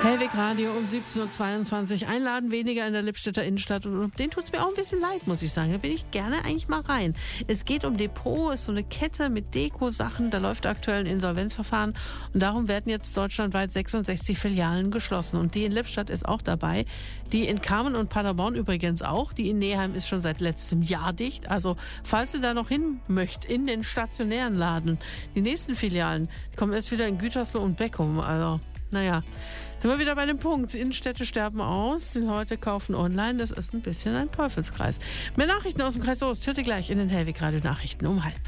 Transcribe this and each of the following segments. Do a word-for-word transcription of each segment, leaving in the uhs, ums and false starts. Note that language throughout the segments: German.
Hellwig Radio um siebzehn Uhr zweiundzwanzig. Ein Laden weniger in der Lippstädter Innenstadt und um den tut es mir auch ein bisschen leid, muss ich sagen. Da bin ich gerne eigentlich mal rein. Es geht um Depot, ist so eine Kette mit Deko-Sachen. Da läuft aktuell ein Insolvenzverfahren und darum werden jetzt deutschlandweit sechsundsechzig Filialen geschlossen. Und die in Lippstadt ist auch dabei. Die in Kamen und Paderborn übrigens auch. Die in Neheim ist schon seit letztem Jahr dicht. Also falls ihr da noch hin möchtet, in den stationären Laden. Die nächsten Filialen die kommen erst wieder in Gütersloh und Beckum. Also naja, sind wir wieder bei dem Punkt. Innenstädte sterben aus, die Leute kaufen online. Das ist ein bisschen ein Teufelskreis. Mehr Nachrichten aus dem Kreis Soest hört ihr gleich in den Hellwig Radio Nachrichten um halb.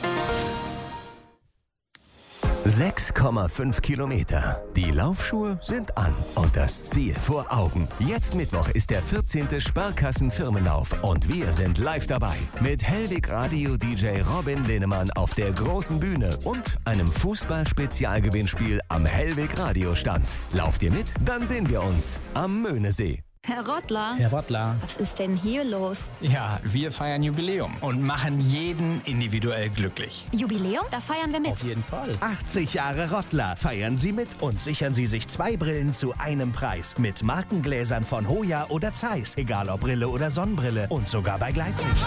sechs Komma fünf Kilometer. Die Laufschuhe sind an und das Ziel vor Augen. Jetzt Mittwoch ist der vierzehnte Sparkassen-Firmenlauf und wir sind live dabei. Mit Hellwig Radio D J Robin Linnemann auf der großen Bühne und einem Fußball-Spezialgewinnspiel am Hellwig Radiostand. Lauft ihr mit? Dann sehen wir uns am Möhnesee. Herr Rottler. Herr Rottler. Was ist denn hier los? Ja, wir feiern Jubiläum und machen jeden individuell glücklich. Jubiläum? Da feiern wir mit. Auf jeden Fall. achtzig Jahre Rottler. Feiern Sie mit und sichern Sie sich zwei Brillen zu einem Preis. Mit Markengläsern von Hoya oder Zeiss. Egal ob Brille oder Sonnenbrille. Und sogar bei Gleitsicht.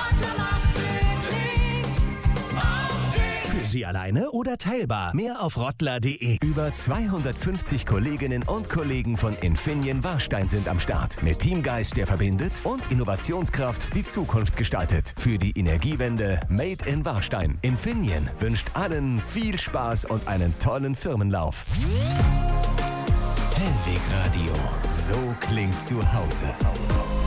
Für Sie alleine oder teilbar. Mehr auf rottler punkt de. Über zweihundertfünfzig Kolleginnen und Kollegen von Infineon Warstein sind am Start. Mit Teamgeist, der verbindet und Innovationskraft, die Zukunft gestaltet. Für die Energiewende Made in Warstein. Infineon wünscht allen viel Spaß und einen tollen Firmenlauf. Hellwig Radio. So klingt zu Hause.